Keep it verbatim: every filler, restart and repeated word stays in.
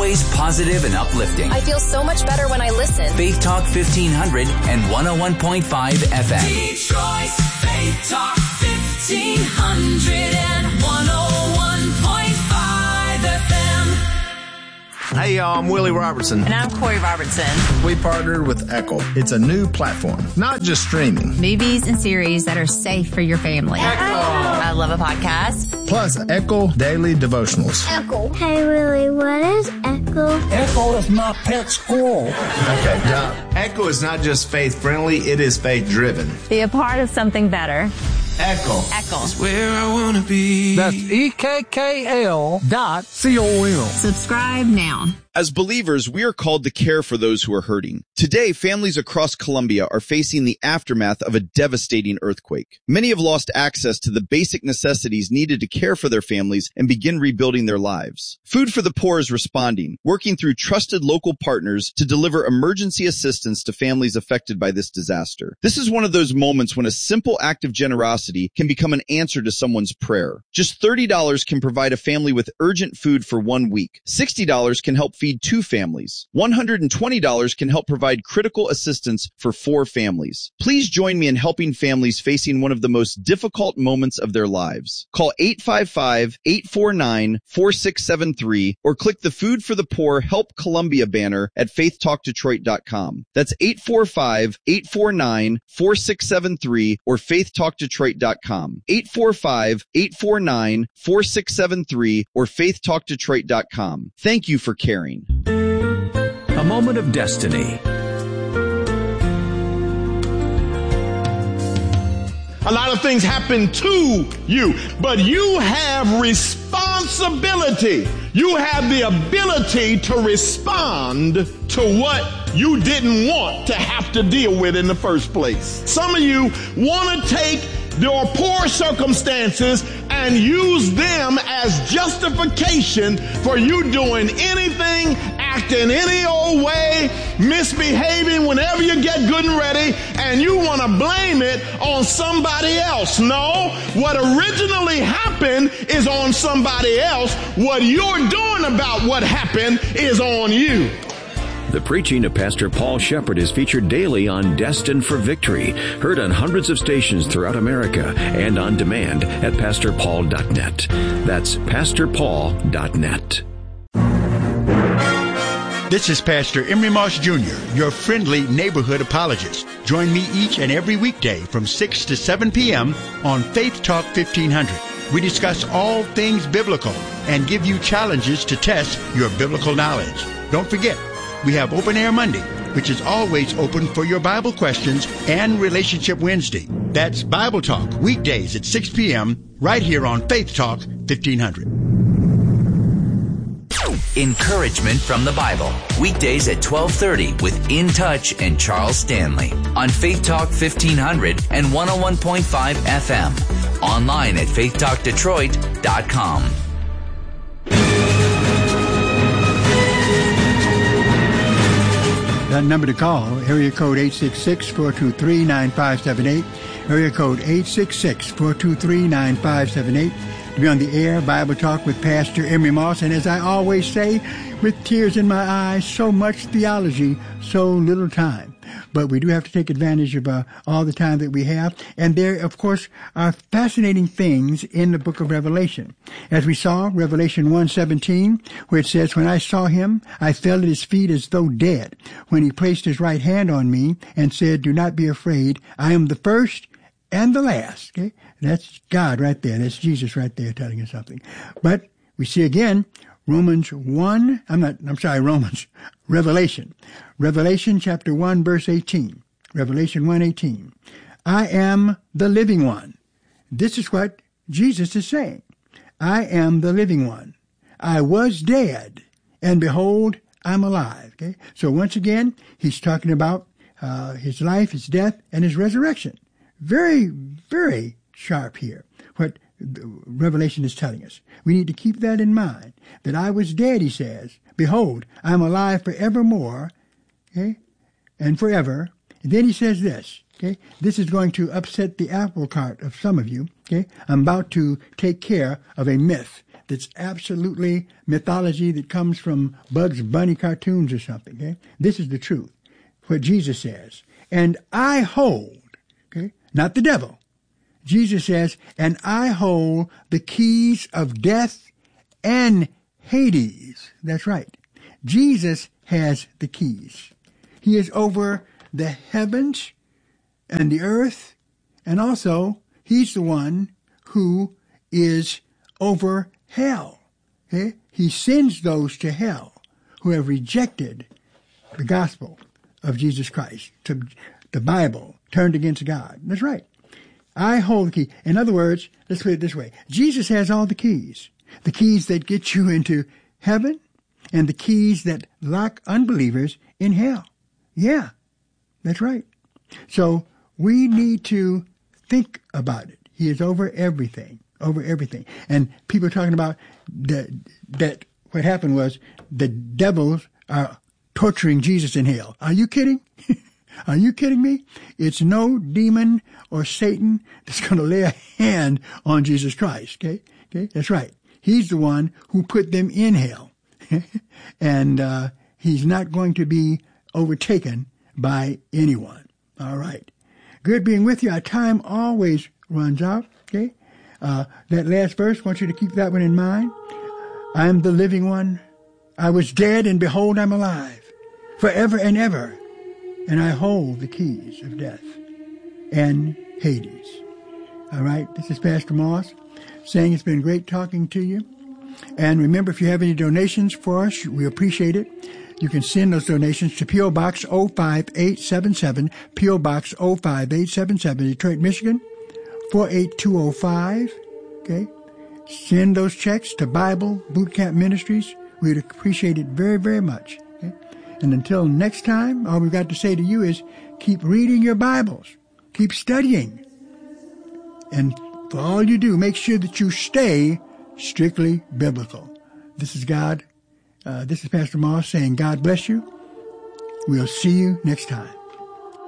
always positive and uplifting. I feel so much better when I listen. Faith Talk fifteen hundred and one oh one point five F M. Detroit's Faith Talk fifteen hundred and one oh one point five F M. Hey, y'all, I'm Willie Robertson. And I'm Corey Robertson. We partnered with Echo. It's a new platform, not just streaming. Movies and series that are safe for your family. Echo. I love a podcast. Plus, Echo Daily Devotionals. Echo. Hey, Willie, what is Echo? Echo is my pet squirrel. Okay, John. Echo is not just faith-friendly, it is faith-driven. Be a part of something better. Echo. Echo. It's where I want to be. That's E K K L dot C O M. Subscribe now. As believers, we are called to care for those who are hurting. Today, families across Colombia are facing the aftermath of a devastating earthquake. Many have lost access to the basic necessities needed to care for their families and begin rebuilding their lives. Food for the Poor is responding, working through trusted local partners to deliver emergency assistance to families affected by this disaster. This is one of those moments when a simple act of generosity can become an answer to someone's prayer. Just thirty dollars can provide a family with urgent food for one week. sixty dollars can help feed two families. one hundred twenty dollars can help provide critical assistance for four families. Please join me in helping families facing one of the most difficult moments of their lives. Call eight five five, eight four nine, four six seven three or click the Food for the Poor Help Columbia banner at faith talk detroit dot com. That's eight four five, eight four nine, four six seven three or faith talk detroit dot com. eight four five, eight four nine, four six seven three or faith talk detroit dot com. Thank you for caring. A moment of destiny. A lot of things happen to you, but you have responsibility. You have the ability to respond to what you didn't want to have to deal with in the first place. Some of you want to take your poor circumstances and use them as justification for you doing anything, acting any old way, misbehaving whenever you get good and ready, and you want to blame it on somebody else. No, what originally happened is on somebody else. What you're doing about what happened is on you. The preaching of Pastor Paul Shepherd is featured daily on Destined for Victory, heard on hundreds of stations throughout America and on demand at pastor paul dot net. That's pastor paul dot net. This is Pastor Emery Moss Junior, your friendly neighborhood apologist. Join me each and every weekday from six to seven p.m. on Faith Talk fifteen hundred. We discuss all things biblical and give you challenges to test your biblical knowledge. Don't forget, we have Open Air Monday, which is always open for your Bible questions, and Relationship Wednesday. That's Bible Talk, weekdays at six p.m. right here on Faith Talk fifteen hundred. Encouragement from the Bible. Weekdays at twelve thirty with In Touch and Charles Stanley on Faith Talk fifteen hundred and one oh one point five F M. Online at faith talk detroit dot com. That number to call, area code eight six six, four two three, nine five seven eight, area code eight six six, four two three, nine five seven eight, to be on the air, Bible Talk with Pastor Emery Moss. And as I always say, with tears in my eyes, so much theology, so little time. But we do have to take advantage of uh, all the time that we have. And there, of course, are fascinating things in the book of Revelation. As we saw, Revelation one seventeen, where it says, when I saw him, I fell at his feet as though dead. When he placed his right hand on me and said, do not be afraid. I am the first and the last. Okay? That's God right there. That's Jesus right there telling us something. But we see again, Romans one, I'm not, I'm sorry, Romans, Revelation. Revelation chapter one, verse eighteen. Revelation one eighteen. I am the living one. This is what Jesus is saying. I am the living one. I was dead, and behold, I'm alive. Okay? So once again, he's talking about uh, his life, his death, and his resurrection. Very, very sharp here, what Revelation is telling us. We need to keep that in mind, that I was dead, he says. Behold, I'm alive forevermore, okay, and forever. And then he says this, okay, this is going to upset the apple cart of some of you, okay. I'm about to take care of a myth that's absolutely mythology that comes from Bugs Bunny cartoons or something. Okay? This is the truth, what Jesus says. And I hold, okay, not the devil. Jesus says, and I hold the keys of death and Hades. That's right. Jesus has the keys. He is over the heavens and the earth, and also he's the one who is over hell. Okay? He sends those to hell who have rejected the gospel of Jesus Christ, to the Bible, turned against God. That's right. I hold the key. In other words, let's put it this way. Jesus has all the keys. The keys that get you into heaven and the keys that lock unbelievers in hell. Yeah, that's right. So we need to think about it. He is over everything, over everything. And people are talking about that, that what happened was the devils are torturing Jesus in hell. Are you kidding? Are you kidding me? It's no demon or Satan that's going to lay a hand on Jesus Christ. Okay? Okay? That's right. He's the one who put them in hell. and uh, he's not going to be overtaken by anyone. All right. Good being with you. Our time always runs out. Okay? Uh, that last verse, I want you to keep that one in mind. I am the living one. I was dead, and behold, I'm alive, forever and ever. And I hold the keys of death and Hades. All right, this is Pastor Moss saying it's been great talking to you. And remember, if you have any donations for us, we appreciate it. You can send those donations to P O. Box oh five eight seven seven, P O. Box oh five eight seven seven, Detroit, Michigan, four eight two oh five. Okay? Send those checks to Bible Boot Camp Ministries. We'd appreciate it very, very much. Okay? And until next time, all we've got to say to you is keep reading your Bibles. Keep studying. And for all you do, make sure that you stay strictly biblical. This is God. Uh, this is Pastor Moss saying God bless you. We'll see you next time.